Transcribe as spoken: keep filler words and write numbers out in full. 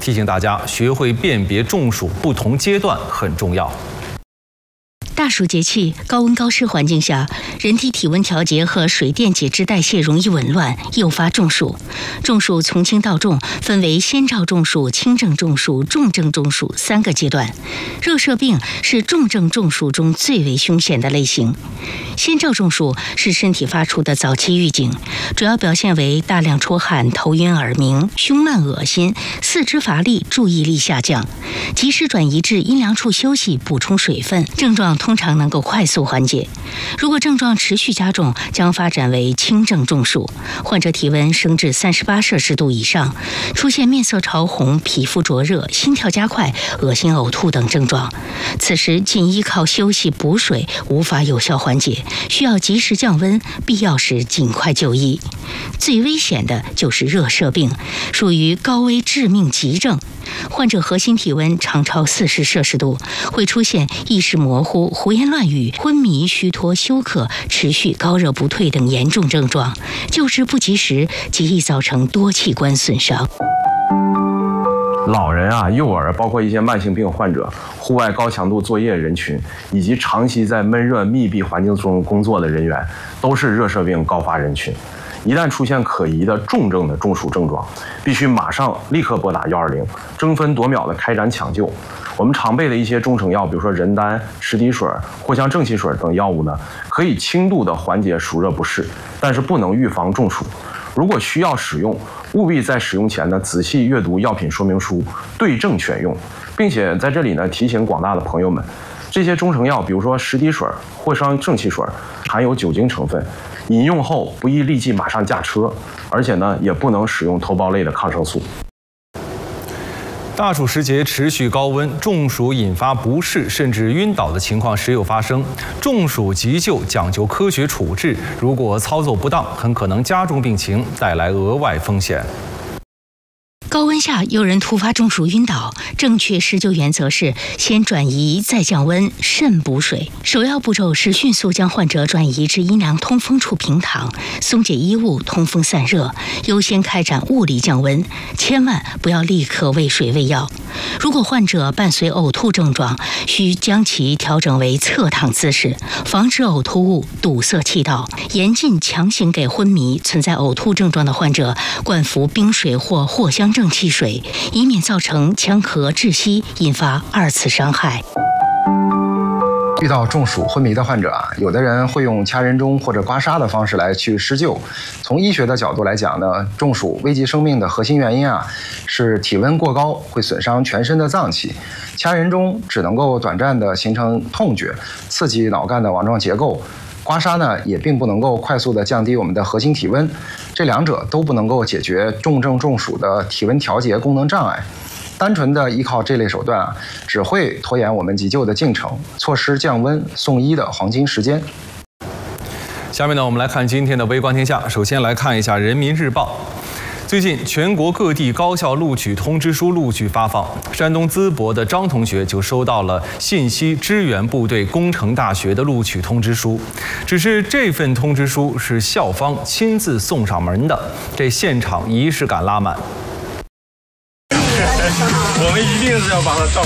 提醒大家学会辨别中暑不同阶段很重要。 大暑节气，高温高湿环境下，人体体温调节和水电解质代谢容易紊乱，诱发中暑。中暑从轻到重分为先兆中暑、轻症中暑、重症中暑三个阶段。热射病是重症中暑中最为凶险的类型。先兆中暑是身体发出的早期预警，主要表现为大量出汗、头晕耳鸣、胸闷恶心、四肢乏力、注意力下降，及时转移至阴凉处休息，补充水分，症状通常能够快速缓解。如果症状持续加重，将发展为轻症中暑，患者体温升至三十八摄氏度以上，出现面色潮红、皮肤灼热、心跳加快、恶心呕吐等症状。此时仅依靠休息补水无法有效缓解，需要及时降温，必要时尽快就医。最危险的就是热射病，属于高危致命急症。患者核心体温常超四十摄氏度，会出现意识模糊、胡言乱语、昏迷、虚脱、休克、持续高热不退等严重症状。救治不及时，极易造成多器官损伤。 老人啊、幼儿，包括一些慢性病患者、户外高强度作业人群，以及长期在闷热密闭环境中工作的人员，都是热射病高发人群。一旦出现可疑的重症的中暑症状，必须马上立刻拨打一二零，争分夺秒的开展抢救。我们常备的一些中成药，比如说人丹、池滴水、藿香正气水等药物呢，可以轻度的缓解暑热不适，但是不能预防中暑。如果需要使用，务必在使用前呢仔细阅读药品说明书，对症选用，并且在这里呢提醒广大的朋友们，这些中成药，比如说石滴水、藿香正气水，含有酒精成分，饮用后不宜立即马上驾车，而且呢也不能使用头孢类的抗生素。 大暑时节持续高温，中暑引发不适甚至晕倒的情况时有发生。中暑急救讲究科学处置，如果操作不当，很可能加重病情，带来额外风险。 高温下有人突发中暑晕倒，正确施救原则是先转移再降温，慎补水。首要步骤是迅速将患者转移至阴凉通风处平躺，松解衣物，通风散热，优先开展物理降温，千万不要立刻喂水喂药。如果患者伴随呕吐症状，需将其调整为侧躺姿势，防止呕吐物堵塞气道。严禁强行给昏迷、存在呕吐症状的患者灌服冰水或藿香正 正气水，以免造成呛咳窒息，引发二次伤害。 遇到中暑昏迷的患者啊，有的人会用掐人中或者刮痧的方式来去施救。从医学的角度来讲呢，中暑危及生命的核心原因啊，是体温过高会损伤全身的脏器。掐人中只能够短暂的形成痛觉，刺激脑干的网状结构。 刮痧呢，也并不能够快速的降低我们的核心体温，这两者都不能够解决重症中暑的体温调节功能障碍。单纯的依靠这类手段啊，只会拖延我们急救的进程，错失降温送医的黄金时间。 下面呢，我们来看今天的微观天下。首先来看一下《人民日报》。 最近，全国各地高校录取通知书陆续发放。山东淄博的张同学就收到了信息支援部队工程大学的录取通知书，只是这份通知书是校方亲自送上门的，这现场仪式感拉满。 我们一定是要把它照。